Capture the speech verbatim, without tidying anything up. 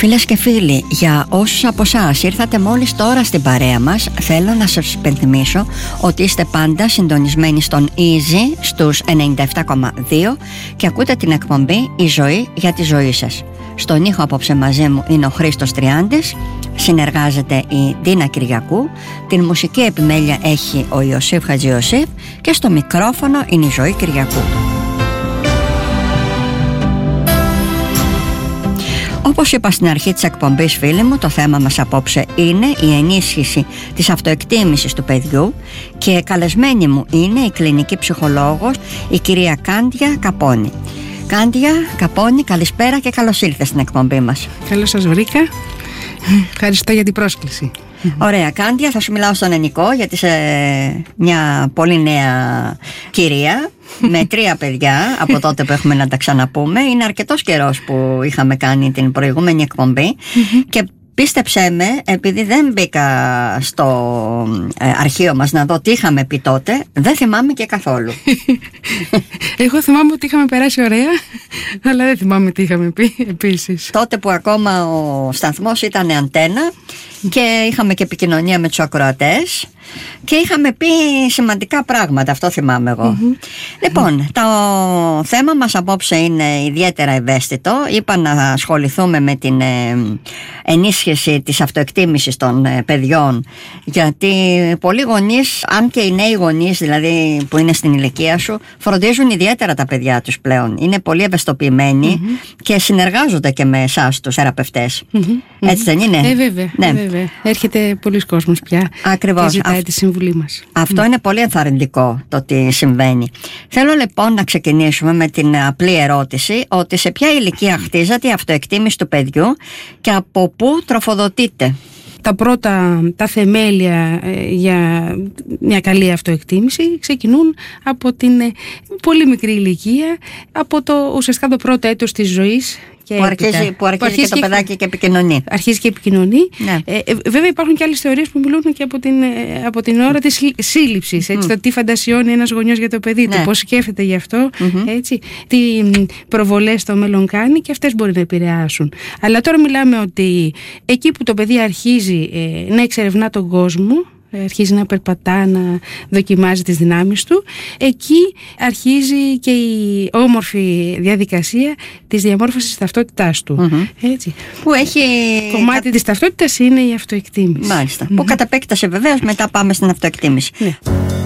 Φίλες και φίλοι, για όσους από εσάς ήρθατε μόλις τώρα στην παρέα μας, θέλω να σας υπενθυμίσω ότι είστε πάντα συντονισμένοι στον Easy στους ενενήντα επτά κόμμα δύο και ακούτε την εκπομπή «Η ζωή για τη ζωή σας». Στον ήχο απόψε μαζί μου είναι ο Χρήστος Τριάντης, συνεργάζεται η Ντίνα Κυριακού, την μουσική επιμέλεια έχει ο Ιωσήφ Χατζιωσήφ και στο μικρόφωνο είναι η Ζωή Κυριακού. Όπως είπα στην αρχή της εκπομπής, φίλοι μου, το θέμα μας απόψε είναι η ενίσχυση της αυτοεκτίμησης του παιδιού και καλεσμένη μου είναι η κλινική ψυχολόγος, η κυρία Κάντια Καπώνη. Κάντια Καπώνη, καλησπέρα και καλώς ήρθες στην εκπομπή μας. Καλώς σας βρήκα. Ευχαριστώ για την πρόσκληση. Ωραία, Κάντια, θα σου μιλάω στον ελληνικό γιατί είσαι μια πολύ νέα κυρία με τρία παιδιά από τότε που έχουμε να τα ξαναπούμε. Είναι αρκετός καιρός που είχαμε κάνει την προηγούμενη εκπομπή και πίστεψέ με, επειδή δεν μπήκα στο ε, αρχείο μας να δω τι είχαμε πει τότε, δεν θυμάμαι και καθόλου. Εγώ θυμάμαι ότι είχαμε περάσει ωραία, αλλά δεν θυμάμαι τι είχαμε πει επίσης. Τότε που ακόμα ο σταθμός ήταν αντένα και είχαμε και επικοινωνία με τους ακροατές και είχαμε πει σημαντικά πράγματα, αυτό θυμάμαι εγώ. Mm-hmm. Λοιπόν, το θέμα μας απόψε είναι ιδιαίτερα ευαίσθητο. Είπα να ασχοληθούμε με την ε, ενίσχυση της αυτοεκτίμησης των ε, παιδιών, γιατί πολλοί γονείς, αν και οι νέοι γονείς δηλαδή που είναι στην ηλικία σου, φροντίζουν ιδιαίτερα τα παιδιά τους πλέον. Είναι πολύ ευαισθητοποιημένοι mm-hmm. και συνεργάζονται και με εσάς τους θεραπευτές. Mm-hmm. Έτσι δεν είναι? Ε, βέβαια, ναι. ε, βέβαια. Έρχεται πολλοί κόσμος πια. Ακριβώς. Και ζητάει τη συμβουλή μας. Αυτό mm. είναι πολύ ενθαρρυντικό το τι συμβαίνει. Θέλω λοιπόν να ξεκινήσουμε με την απλή ερώτηση ότι σε ποια ηλικία χτίζεται η αυτοεκτίμηση του παιδιού και από πού τροφοδοτείται? Τα πρώτα, τα θεμέλια ε, για μια καλή αυτοεκτίμηση ξεκινούν από την ε, πολύ μικρή ηλικία, από το ουσιαστικά το πρώτο έτος της ζωής. Και που, αρχίζει, που, αρχίζει που αρχίζει και το παιδάκι και επικοινωνεί. Αρχίζει και επικοινωνεί. Ναι. Ε, ε, βέβαια υπάρχουν και άλλες θεωρίες που μιλούν και από την, ε, από την ώρα της σύλληψης. Έτσι, mm. το τι φαντασιώνει ένας γονιός για το παιδί ναι. του, πώς σκέφτεται γι' αυτό, mm-hmm. έτσι, τι προβολές στο μέλλον κάνει, και αυτές μπορεί να επηρεάσουν. Αλλά τώρα μιλάμε ότι εκεί που το παιδί αρχίζει ε, να εξερευνά τον κόσμο, αρχίζει να περπατά, να δοκιμάζει τις δυνάμεις του, εκεί αρχίζει και η όμορφη διαδικασία της διαμόρφωσης της ταυτότητάς του. Mm-hmm. Έτσι. Που έχει... Κομμάτι της ταυτότητας είναι η αυτοεκτίμηση. Μάλιστα. Mm-hmm. Που κατ' επέκταση βεβαίως μετά πάμε στην αυτοεκτίμηση. Ναι.